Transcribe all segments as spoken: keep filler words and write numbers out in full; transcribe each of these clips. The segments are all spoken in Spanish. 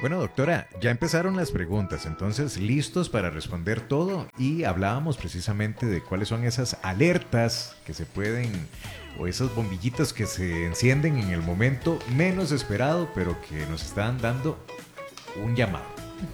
Bueno, doctora, ya empezaron las preguntas, entonces listos para responder todo, y hablábamos precisamente de cuáles son esas alertas que se pueden, o esas bombillitas que se encienden en el momento menos esperado, pero que nos están dando un llamado.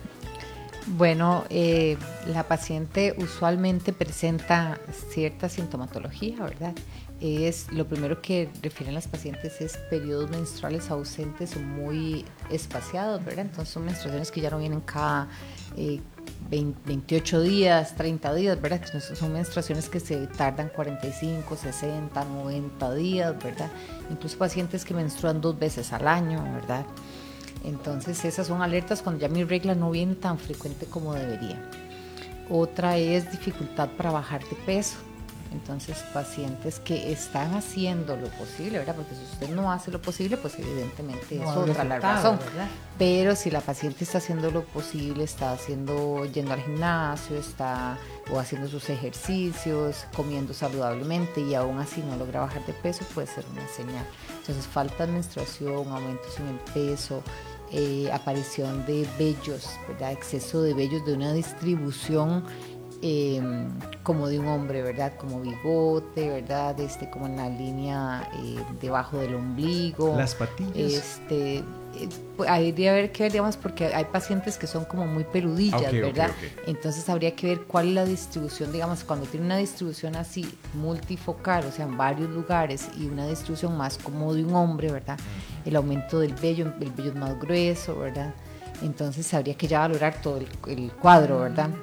Bueno, eh, la paciente usualmente presenta cierta sintomatología, ¿verdad? Es, lo primero que refieren las pacientes es periodos menstruales ausentes o muy espaciados, ¿verdad? Entonces son menstruaciones que ya no vienen cada eh, veinte, veintiocho días, treinta días, ¿verdad? Entonces son menstruaciones que se tardan cuarenta y cinco, sesenta, noventa días, ¿verdad? Incluso pacientes que menstruan dos veces al año, ¿verdad? Entonces esas son alertas cuando ya mi regla no viene tan frecuente como debería. Otra es dificultad para bajar de peso. Entonces pacientes que están haciendo lo posible, ¿verdad? Porque si usted no hace lo posible, pues evidentemente no es otra la razón, ¿verdad? Pero si la paciente está haciendo lo posible, está haciendo, yendo al gimnasio, está o haciendo sus ejercicios, comiendo saludablemente y aún así no logra bajar de peso, puede ser una señal. Entonces falta de menstruación, aumentos en el peso, eh, aparición de vellos, ¿verdad? Exceso de vellos de una distribución Eh, como de un hombre, ¿verdad? Como bigote, ¿verdad? Este, como en la línea eh, debajo del ombligo. Las patillas. Este, eh, pues, habría ver que ver, digamos, porque hay pacientes que son como muy peludillas, okay, ¿verdad? Okay, okay. Entonces habría que ver cuál es la distribución, digamos, cuando tiene una distribución así multifocal, o sea, en varios lugares, y una distribución más como de un hombre, ¿verdad? El aumento del vello, el vello es más grueso, ¿verdad? Entonces habría que ya valorar todo el, el cuadro, ¿verdad?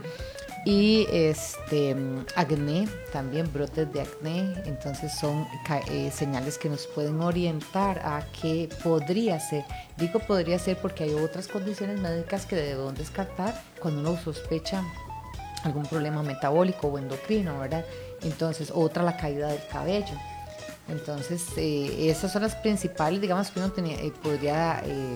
Y este acné, también brotes de acné, entonces son eh, señales que nos pueden orientar a qué podría ser. Digo podría ser porque hay otras condiciones médicas que debemos descartar cuando uno sospecha algún problema metabólico o endocrino, ¿verdad? Entonces, otra, la caída del cabello. Entonces, eh, esas son las principales, digamos, que uno tenía, eh, podría eh,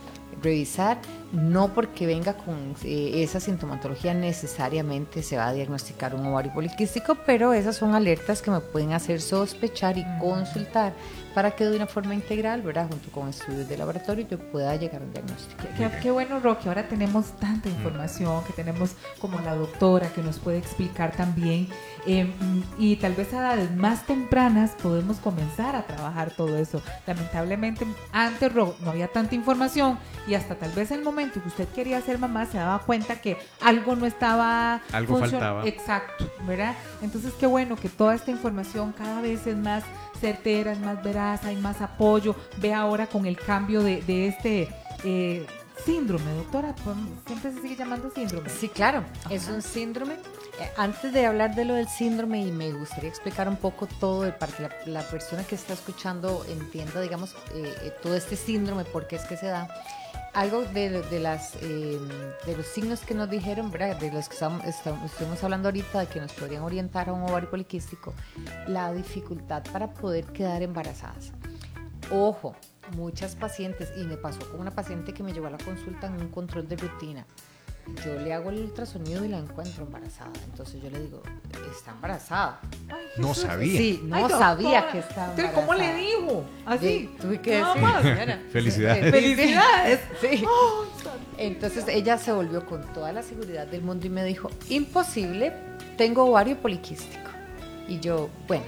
revisar. No porque venga con eh, esa sintomatología necesariamente se va a diagnosticar un ovario poliquístico, pero esas son alertas que me pueden hacer sospechar y mm. consultar para que de una forma integral, ¿verdad? Junto con estudios de laboratorio, yo pueda llegar a un diagnóstico. Qué, qué bueno, Roque, ahora tenemos tanta información, que tenemos como la doctora que nos puede explicar también, eh, y tal vez a edades más tempranas podemos comenzar a trabajar todo eso. Lamentablemente antes, Ro, no había tanta información y hasta tal vez el momento que usted quería ser mamá se daba cuenta que algo no estaba algo funcio- faltaba exacto, ¿verdad? Entonces qué bueno que toda esta información cada vez es más certera, es más veraz, hay más apoyo. Ve ahora con el cambio de, de este eh, síndrome, doctora, siempre se sigue llamando síndrome. Sí, claro, Ajá. Es un síndrome. Eh, antes de hablar de lo del síndrome, y me gustaría explicar un poco todo para que la, la persona que está escuchando entienda, digamos, eh, eh, todo este síndrome, por qué es que se da. Algo de, de, las, eh, de los signos que nos dijeron, ¿verdad? De los que estamos, estamos, estuvimos hablando ahorita, de que nos podrían orientar a un ovario poliquístico, la dificultad para poder quedar embarazadas. Ojo, muchas pacientes, y me pasó con una paciente que me llevó a la consulta en un control de rutina. Yo le hago el ultrasonido y la encuentro embarazada. Entonces yo le digo, está embarazada. Ay, no sabía. Sí, no Ay, sabía que estaba embarazada. ¿Cómo le dijo? Así. Sí, tuve que Nada decir. más. Felicidades. Felicidades. Sí. Entonces ella se volvió con toda la seguridad del mundo y me dijo, imposible, tengo ovario poliquístico. Y yo, bueno,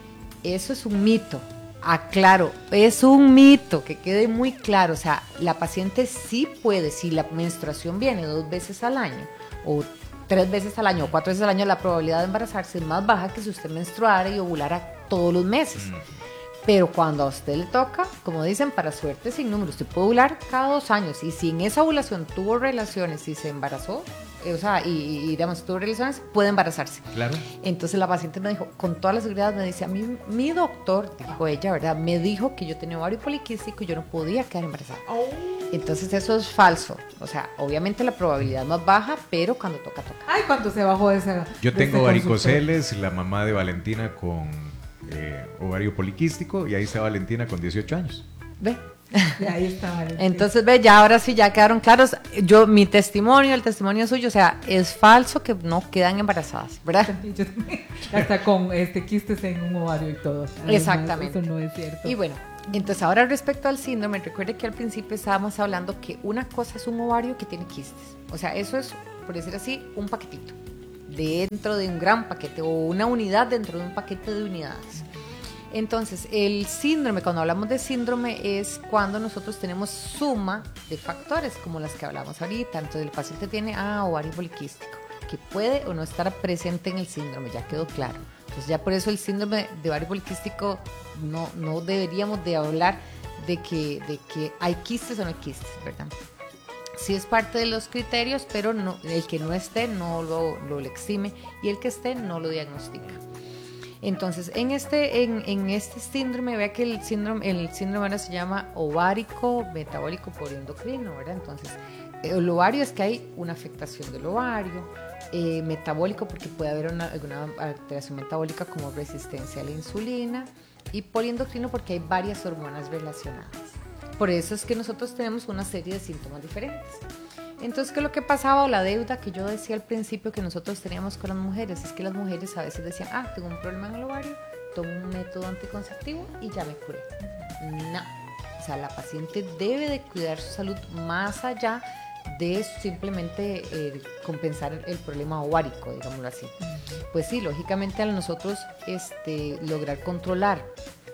eso es un mito. Aclaro, es un mito, que quede muy claro. O sea, la paciente sí puede, si la menstruación viene dos veces al año o tres veces al año o cuatro veces al año, la probabilidad de embarazarse es más baja que si usted menstruara y ovulara todos los meses. Mm. Pero cuando a usted le toca, como dicen, para suerte sin número, usted puede ovular cada dos años, y si en esa ovulación tuvo relaciones y se embarazó, eh, o sea, y, y digamos, tuvo relaciones, puede embarazarse. Claro. Entonces la paciente me dijo, con toda la seguridad, me dice, a mí, mi doctor, dijo ella, ¿verdad? Me dijo que yo tenía ovario poliquístico y yo no podía quedar embarazada. Oh. Entonces eso es falso. O sea, obviamente la probabilidad es más baja, pero cuando toca, toca. Ay, cuando se bajó de esa. Yo de tengo ese varicoceles, la mamá de Valentina con Eh, ovario poliquístico, y ahí está Valentina con dieciocho años. ¿Ve? Y ahí está Valentina. Entonces, ve, ya ahora sí ya quedaron claros. Yo, mi testimonio, el testimonio suyo, o sea, es falso que no quedan embarazadas, ¿verdad? Hasta con este quistes en un ovario y todo. Además, exactamente. Eso no es cierto. Y bueno, Entonces, ahora respecto al síndrome, recuerde que al principio estábamos hablando que una cosa es un ovario que tiene quistes. O sea, eso es, por decir así, un paquetito dentro de un gran paquete o una unidad dentro de un paquete de unidades. Entonces, el síndrome, cuando hablamos de síndrome, es cuando nosotros tenemos suma de factores, como las que hablamos ahorita. Entonces, el paciente tiene ah, ovario poliquístico, que puede o no estar presente en el síndrome, ya quedó claro. Entonces, ya por eso el síndrome de ovario poliquístico no, no deberíamos de hablar de que, de que hay quistes o no hay quistes, ¿verdad? Sí es parte de los criterios, pero no, el que no esté no lo, lo exime y el que esté no lo diagnostica. Entonces, en este, en, en este síndrome, vea que el síndrome, el síndrome ahora se llama ovárico metabólico poliendocrino, ¿verdad? Entonces, el ovario es que hay una afectación del ovario, eh, metabólico porque puede haber una, alguna alteración metabólica como resistencia a la insulina, y poliendocrino porque hay varias hormonas relacionadas. Por eso es que nosotros tenemos una serie de síntomas diferentes. Entonces, ¿qué es lo que pasaba? O la deuda que yo decía al principio que nosotros teníamos con las mujeres, es que las mujeres a veces decían, ah, tengo un problema en el ovario, tomo un método anticonceptivo y ya me curé. No, o sea, la paciente debe de cuidar su salud más allá de simplemente eh, compensar el problema ovárico, digámoslo así. Pues sí, lógicamente al nosotros este, lograr controlar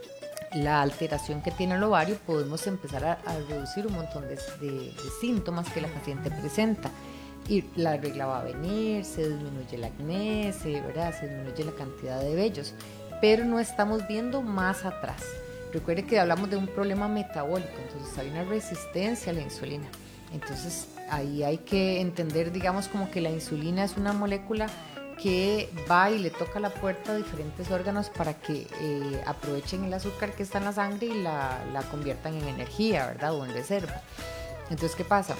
la alteración que tiene el ovario, podemos empezar a, a reducir un montón de, de, de síntomas que la paciente presenta. Y la regla va a venir, se disminuye el acné, se, ¿verdad? se disminuye la cantidad de vellos, pero no estamos viendo más atrás. Recuerde que hablamos de un problema metabólico, entonces hay una resistencia a la insulina. Entonces ahí hay que entender, digamos, como que la insulina es una molécula que va y le toca la puerta a diferentes órganos para que eh, aprovechen el azúcar que está en la sangre y la, la conviertan en energía, ¿verdad? O en reserva. Entonces, ¿qué pasa?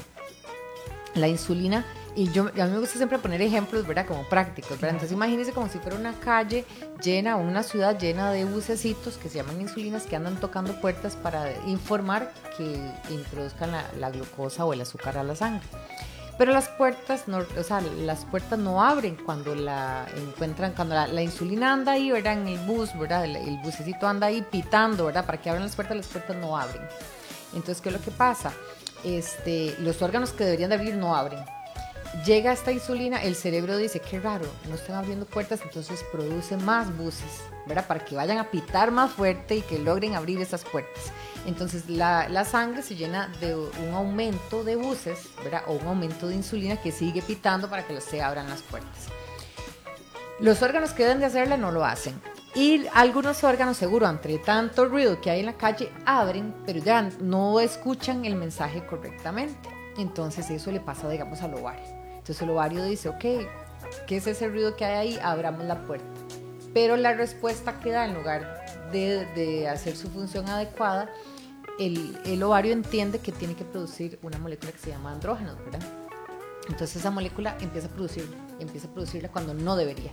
La insulina, y yo, a mí me gusta siempre poner ejemplos, ¿verdad? Como prácticos, ¿verdad? Entonces, imagínense como si fuera una calle llena, una ciudad llena de bucecitos que se llaman insulinas que andan tocando puertas para informar que introduzcan la, la glucosa o el azúcar a la sangre. Pero las puertas no, o sea, las puertas no abren cuando la encuentran, cuando la, la insulina anda ahí, ¿verdad? En el bus, ¿verdad? El, el bucecito anda ahí pitando, ¿verdad? Para que abran las puertas, las puertas no abren. Entonces, ¿qué es lo que pasa? Este, los órganos que deberían de abrir no abren. Llega esta insulina, el cerebro dice, qué raro, no están abriendo puertas, entonces produce más buses, ¿verdad? Para que vayan a pitar más fuerte y que logren abrir esas puertas. Entonces la, la sangre se llena de un aumento de buses, ¿verdad? O un aumento de insulina que sigue pitando para que se abran las puertas. Los órganos que deben de hacerla no lo hacen. Y algunos órganos, seguro, entre tanto ruido que hay en la calle, abren, pero ya no escuchan el mensaje correctamente. Entonces eso le pasa, digamos, al ovario. Entonces el ovario dice, ok, ¿qué es ese ruido que hay ahí? Abramos la puerta. Pero la respuesta que da, en lugar de, de hacer su función adecuada, el, el ovario entiende que tiene que producir una molécula que se llama andrógenos, ¿verdad? Entonces esa molécula empieza a producir, empieza a producirla cuando no debería.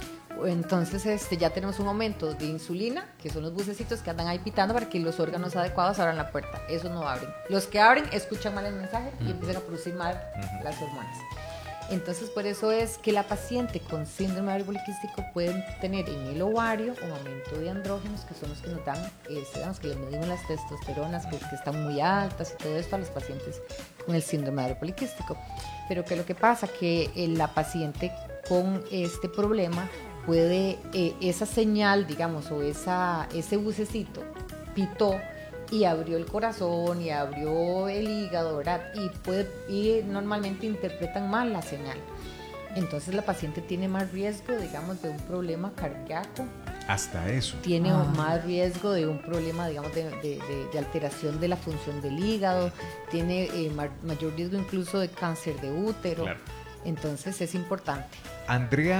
Entonces este, ya tenemos un aumento de insulina, que son los bucecitos que andan ahí pitando para que los órganos adecuados abran la puerta. Esos no abren. Los que abren escuchan mal el mensaje y empiezan a producir mal las hormonas. Entonces, por eso es que la paciente con síndrome ovario poliquístico puede tener en el ovario un aumento de andrógenos, que son los que nos dan, eh, digamos, que les medimos las testosteronas, que, que están muy altas y todo esto a los pacientes con el síndrome ovario poliquístico. Pero ¿qué es lo que pasa? Que eh, la paciente con este problema puede, eh, esa señal, digamos, o esa, ese bucecito pitó y abrió el corazón y abrió el hígado, ¿verdad? Y, puede, y normalmente interpretan mal la señal. Entonces la paciente tiene más riesgo, digamos, de un problema cardíaco. Hasta eso. Tiene Ah. más riesgo de un problema, digamos, de, de, de, de alteración de la función del hígado. Tiene eh, ma- mayor riesgo incluso de cáncer de útero. Claro. Entonces es importante. Andrea,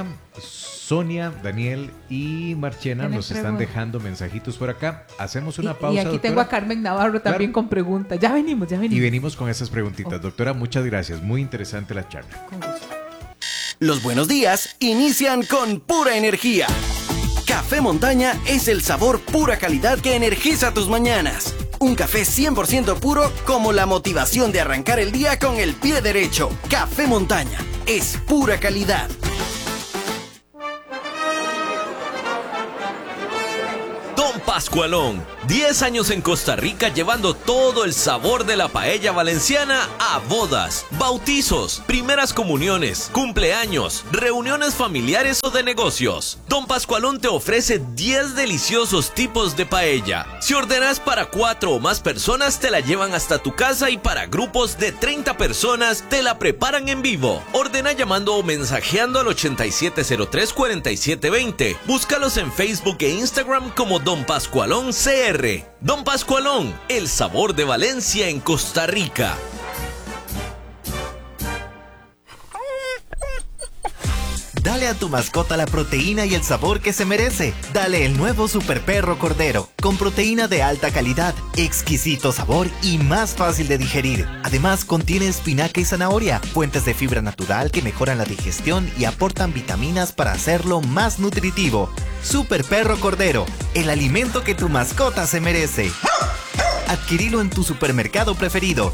Sonia, Daniel y Marchena Tienen nos están preguntas. dejando mensajitos por acá. Hacemos una Y- pausa, y aquí doctora, tengo a Carmen Navarro también Claro. con preguntas. Ya venimos, ya venimos. y venimos con esas preguntitas. Oh. Doctora, muchas gracias. Muy interesante la charla. Con gusto. Los buenos días inician con pura energía. Café Montaña es el sabor pura calidad que energiza tus mañanas. Un café cien por ciento puro como la motivación de arrancar el día con el pie derecho. Café Montaña es pura calidad. Don Pascualón. diez años en Costa Rica llevando todo el sabor de la paella valenciana a bodas, bautizos, primeras comuniones, cumpleaños, reuniones familiares o de negocios. Don Pascualón te ofrece diez deliciosos tipos de paella. Si ordenas para cuatro o más personas, te la llevan hasta tu casa, y para grupos de treinta personas te la preparan en vivo. Ordena llamando o mensajeando al ochenta y siete cero tres, cuarenta y siete veinte. Búscalos en Facebook e Instagram como Don Pascualón C R. Don Pascualón, el sabor de Valencia en Costa Rica. Dale a tu mascota la proteína y el sabor que se merece. Dale el nuevo Super Perro Cordero, con proteína de alta calidad, exquisito sabor y más fácil de digerir. Además, contiene espinaca y zanahoria, fuentes de fibra natural que mejoran la digestión y aportan vitaminas para hacerlo más nutritivo. Super Perro Cordero, el alimento que tu mascota se merece. Adquirilo en tu supermercado preferido.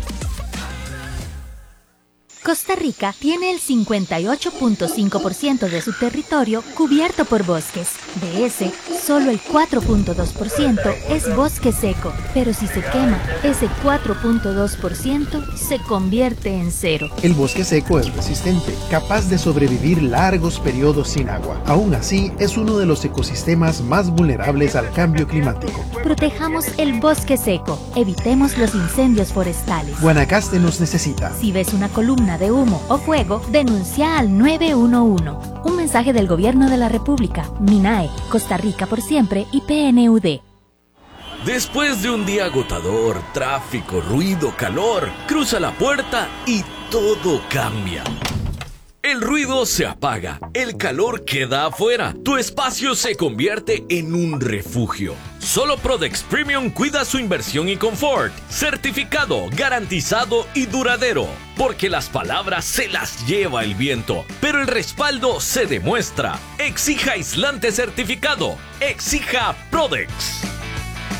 Costa Rica tiene el cincuenta y ocho punto cinco por ciento de su territorio cubierto por bosques. De ese, solo el cuatro punto dos por ciento es bosque seco, pero si se quema, ese cuatro punto dos por ciento se convierte en cero. El bosque seco es resistente, capaz de sobrevivir largos periodos sin agua. Aún así, es uno de los ecosistemas más vulnerables al cambio climático. Protejamos el bosque seco, evitemos los incendios forestales. Guanacaste nos necesita. Si ves una columna de humo o fuego, denuncia al nueve uno uno. Un mensaje del Gobierno de la República, MINAE, Costa Rica por siempre y P N U D. Después de un día agotador, tráfico, ruido, calor, cruza la puerta y todo cambia. El ruido se apaga, el calor queda afuera, tu espacio se convierte en un refugio. Solo Prodex Premium cuida su inversión y confort, certificado, garantizado y duradero, porque las palabras se las lleva el viento, pero el respaldo se demuestra. Exija aislante certificado, exija Prodex.